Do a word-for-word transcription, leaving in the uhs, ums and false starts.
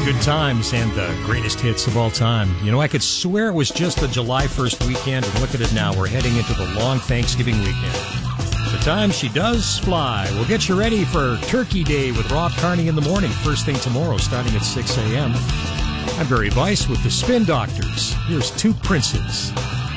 good times and the greatest hits of all time. You know, I could swear it was just the July first weekend, and look at it now. We're heading into the long Thanksgiving weekend. The time she does fly. We'll get you ready for Turkey Day with Rob Carney in the morning, first thing tomorrow, starting at six a.m. I'm Barry Weiss with the Spin Doctors. Here's Two Princes.